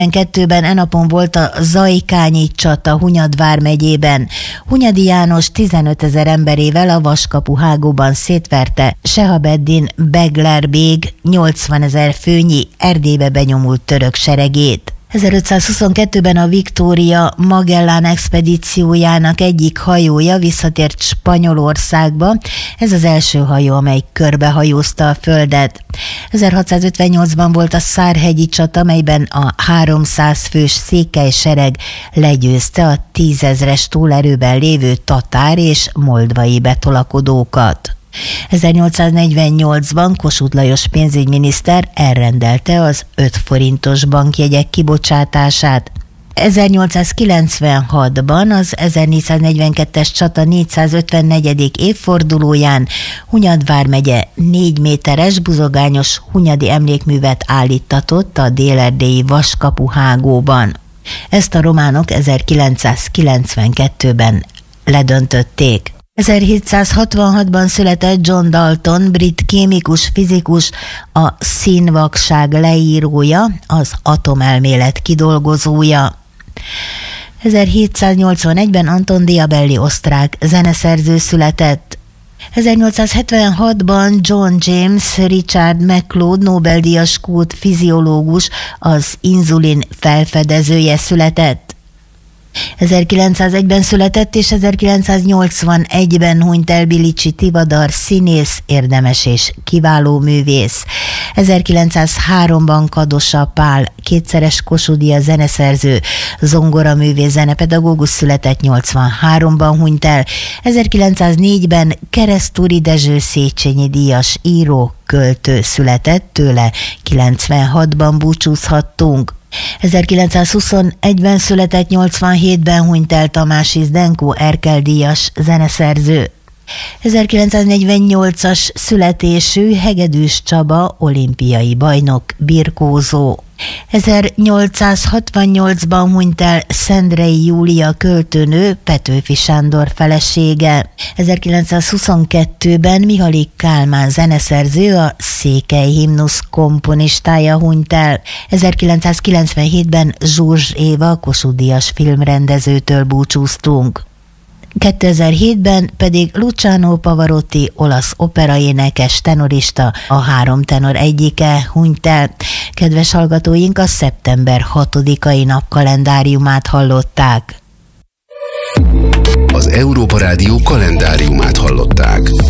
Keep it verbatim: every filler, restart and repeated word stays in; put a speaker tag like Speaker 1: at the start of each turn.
Speaker 1: Kettőben e napon volt a Zajkányi csata Hunyad vármegyében. Hunyadi János tizenötezer emberével a Vaskapu hágóban szétverte Sehabeddin Begler bég nyolcvanezer főnyi Erdélybe benyomult török seregét. ezerötszázhuszonkettőben a Victoria Magellán expedíciójának egyik hajója visszatért Spanyolországba. Ez az első hajó, amely körbehajózta a földet. ezerhatszázötvennyolcban volt a Szárhegyi csata, melyben a háromszáz fős székely sereg legyőzte a tízezres túlerőben lévő tatár és moldvai betolakodókat. ezernyolcszáznegyvennyolcban Kossuth Lajos pénzügyminiszter elrendelte az öt forintos bankjegyek kibocsátását. ezernyolcszázkilencvenhatban az ezernégyszáznegyvenkettes csata négyszázötvennegyedik évfordulóján Hunyad vármegye négy méteres buzogányos hunyadi emlékművet állíttatott a délerdélyi Vaskapu hágóban. Ezt a románok ezerkilencszázkilencvenkettőben ledöntötték. ezerhétszázhatvanhatban született John Dalton, brit kémikus, fizikus, a színvakság leírója, az atomelmélet kidolgozója. ezerhétszáznyolcvanegyben Anton Diabelli osztrák zeneszerző született. ezernyolcszázhetvenhatban John James Richard MacLeod Nobel-díjas skót fiziológus, az inzulin felfedezője született. ezerkilencszázegyben született és ezerkilencszáznyolcvanegyben hunyt el Bilicsi Tivadar színész, érdemes és kiváló művész. ezerkilencszázháromban Kadosa Pál, kétszeres Kossuth-díjas zeneszerző, zongoraművész, zenepedagógus született, nyolcvanháromban hunyt el. ezerkilencszáznégyben Keresztúri Dezső Széchenyi díjas író, költő született, tőle kilencvenhatban búcsúzhattunk. ezerkilencszázhuszonegyben született, nyolcvanhétben hunyt el Tamási Zdenko Erkel-díjas zeneszerző. ezerkilencszáznegyvennyolcas születésű Hegedűs Csaba olimpiai bajnok, birkózó. ezernyolcszázhatvannyolcban hunyt el Szendrei Júlia költőnő, Petőfi Sándor felesége. ezerkilencszázhuszonkettőben Mihály Kálmán zeneszerző, a Székely himnusz komponistája hunyt el. ezerkilencszázkilencvenhétben Zsurzs Éva Kossuth-díjas filmrendezőtől búcsúztunk. kétezer-hétben pedig Luciano Pavarotti, olasz operaénekes, tenorista, a három tenor egyike hunyt el. Kedves hallgatóink, a szeptember hatodikai napkalendáriumát hallották.
Speaker 2: Az Európa Rádió kalendáriumát hallották.